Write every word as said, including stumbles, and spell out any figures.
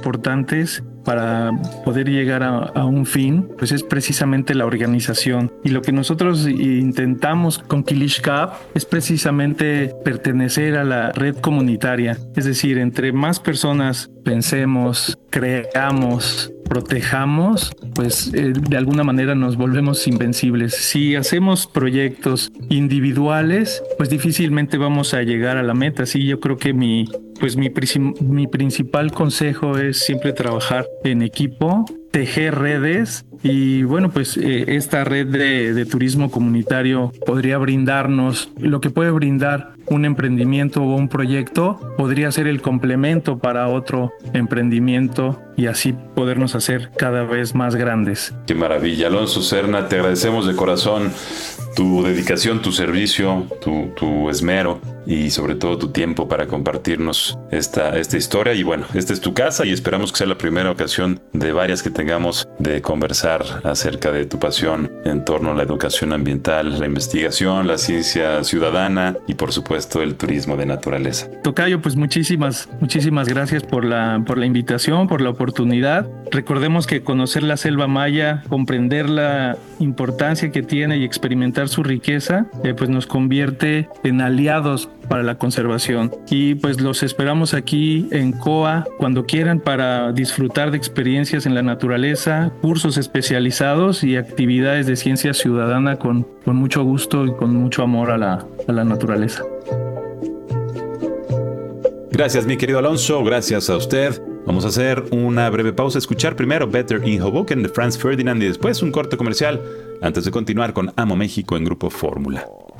importantes para poder llegar a, a un fin, pues es precisamente la organización. Y lo que nosotros intentamos con Kilishkap es precisamente pertenecer a la red comunitaria. Es decir, entre más personas pensemos, creamos, protejamos, pues eh, de alguna manera nos volvemos invencibles. Si hacemos proyectos individuales, pues difícilmente vamos a llegar a la meta. Sí, yo creo que mi, pues mi, mi principal consejo es siempre trabajar en equipo, tejer redes y bueno, pues eh, esta red de, de turismo comunitario podría brindarnos lo que puede brindar un emprendimiento o un proyecto, podría ser el complemento para otro emprendimiento y así podernos hacer cada vez más grandes. Qué maravilla. Alonso Serna, te agradecemos de corazón tu dedicación, tu servicio, tu, tu esmero y sobre todo tu tiempo para compartirnos esta, esta historia. Y bueno, esta es tu casa y esperamos que sea la primera ocasión de varias que tengamos de conversar acerca de tu pasión en torno a la educación ambiental, la investigación, la ciencia ciudadana y por supuesto el turismo de naturaleza. Tocayo, pues muchísimas, muchísimas gracias por la, por la invitación, por la oportunidad. Recordemos que conocer la selva maya, comprender la importancia que tiene y experimentar su riqueza, eh, pues nos convierte en aliados para la conservación. Y pues los esperamos aquí en C O A cuando quieran para disfrutar de experiencias en la naturaleza, cursos especializados y actividades de ciencia ciudadana con, con mucho gusto y con mucho amor a la, a la naturaleza. Gracias, mi querido Alonso. Gracias a usted. Vamos a hacer una breve pausa, escuchar primero Better in Hoboken de Franz Ferdinand y después un corte comercial antes de continuar con Amo México en Grupo Fórmula.